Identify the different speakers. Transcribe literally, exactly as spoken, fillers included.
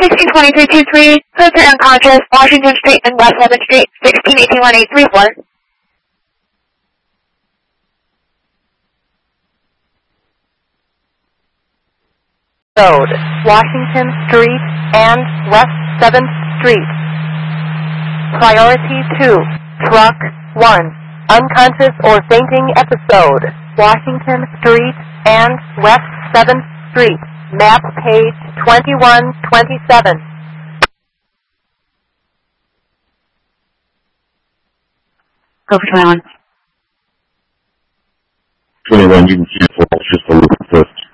Speaker 1: sixteen twenty-three two three, Filter unconscious, Washington Street and West seventh Street, sixteen eighteen one eight three four.
Speaker 2: Road, Washington Street and West seventh Street. Priority two, Truck one, unconscious or fainting episode, Washington Street and West seventh Street. Map page twenty-one twenty-seven.
Speaker 1: Go for twenty-one.
Speaker 3: twenty-one, you can cancel, it's just a little